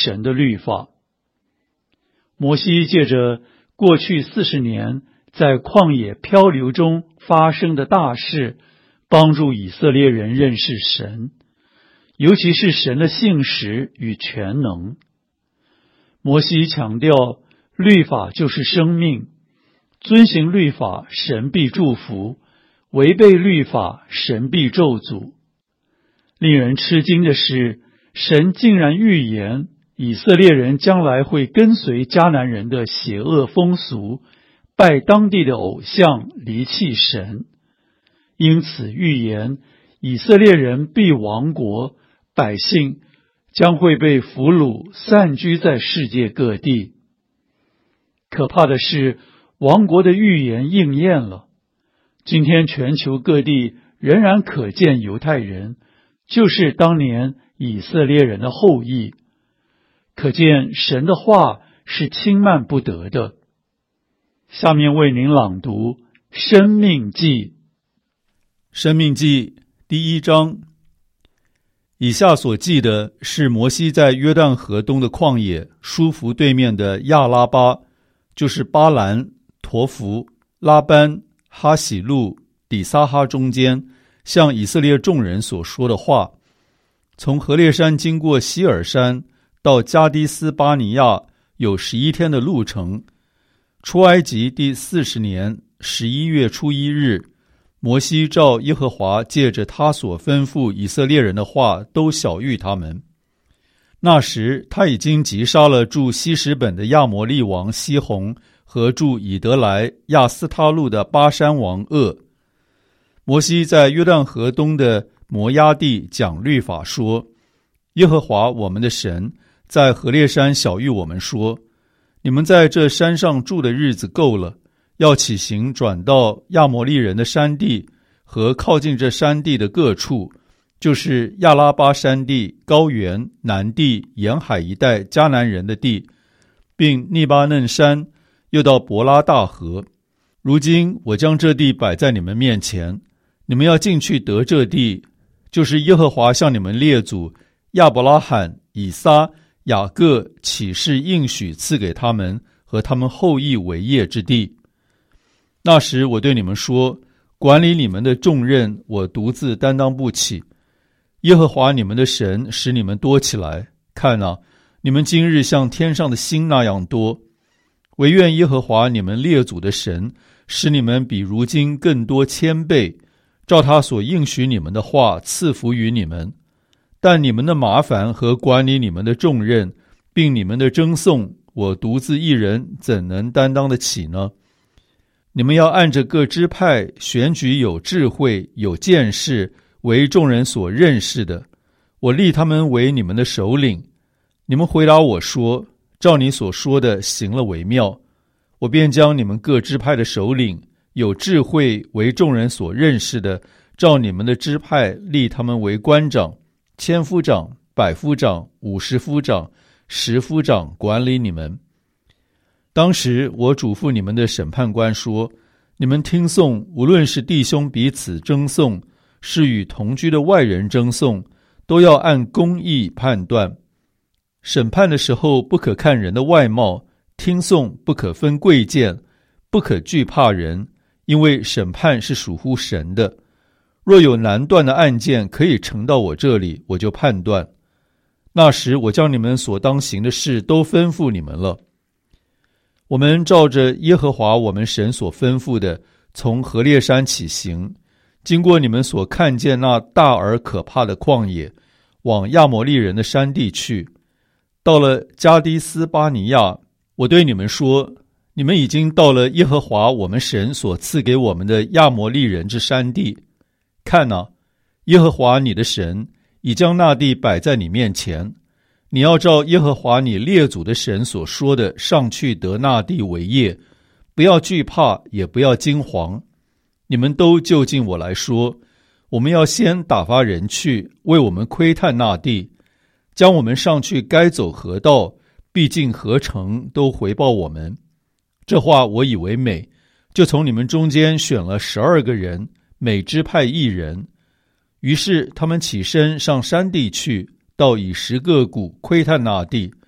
神的律法。摩西借着过去40年在旷野漂流中发生的大事，帮助以色列人认识神，尤其是神的信实与全能。摩西强调，律法就是生命，遵行律法，神必祝福；违背律法，神必咒诅。令人吃惊的是，神竟然预言以色列人将来会跟随迦南人的邪恶风俗，拜当地的偶像，离弃神。因此预言以色列人必亡国，百姓将会被俘虏，散居在世界各地。可怕的是，亡国的预言应验了。今天全球各地仍然可见犹太人，就是当年以色列人的后裔。可见神的话是轻慢不得的。下面为您朗读申命记。 申命记第1章。以下所记的是摩西在约旦河东的旷野，舒服对面的亚拉巴，就是巴兰、陀弗、拉班、哈喜路、底撒哈中间，向以色列众人所说的话。从何烈山经过希尔山到加迪斯巴尼亚有11天的路程。出埃及第40年11月初1日，摩西照耶和华借着他所吩咐以色列人的话，都晓谕他们。那时他已经击杀了住希实本的亚摩利王西宏和住以德来亚斯他路的巴山王噩。摩西在约旦河东的摩押地讲律法说，耶和华我们的神在何烈山晓谕我们说，你们在这山上住的日子够了，要起行转到亚摩利人的山地和靠近这山地的各处，就是亚拉巴山地、高原、南地、沿海一带迦南人的地，并利巴嫩山，又到伯拉大河。如今我将这地摆在你们面前，你们要进去得这地，就是耶和华向你们列祖亚伯拉罕、以撒、雅各起誓应许赐给他们和他们后裔为业之地。那时我对你们说，管理你们的重任我独自担当不起，耶和华你们的神使你们多起来，看啊，你们今日像天上的星那样多。惟愿耶和华你们列祖的神使你们比如今更多千倍，照他所应许你们的话赐福于你们。但你们的麻烦和管理你们的重任，并你们的争讼，我独自一人怎能担当得起呢？你们要按着各支派选举有智慧有见识为众人所认识的，我立他们为你们的首领。你们回答我说，照你所说的行了为妙，我便将你们各支派的首领有智慧为众人所认识的，照你们的支派立他们为官长、千夫长、百夫长、50夫长、10夫长，管理你们。当时我嘱咐你们的审判官说，你们听讼，无论是弟兄彼此争讼，是与同居的外人争讼，都要按公义判断。审判的时候不可看人的外貌，听讼不可分贵贱，不可惧怕人，因为审判是属乎神的。若有难断的案件可以呈到我这里，我就判断。那时我将你们所当行的事都吩咐你们了。我们照着耶和华我们神所吩咐的，从何烈山起行，经过你们所看见那大而可怕的旷野，往亚摩利人的山地去。到了加迪斯巴尼亚，我对你们说，你们已经到了耶和华我们神所赐给我们的亚摩利人之山地。看哪，耶和华你的神已将那地摆在你面前，你要照耶和华你列祖的神所说的上去得那地为业，不要惧怕，也不要惊惶。你们都就近我来说，我们要先打发人去为我们窥探那地，将我们上去该走何道，必进何城，都回报我们。这话我以为美，就从你们中间选了12个人，每支派1人。于是他们起身上山地去，到以实各谷窥探那地。